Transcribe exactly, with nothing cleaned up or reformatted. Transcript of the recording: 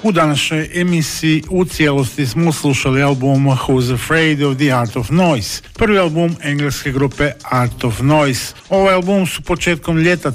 U današnjoj emisiji u cijelosti smo slušali album Who's Afraid of the Art of Noise, prvi album engleske grupe Art of Noise. Ovaj album su početkom ljeta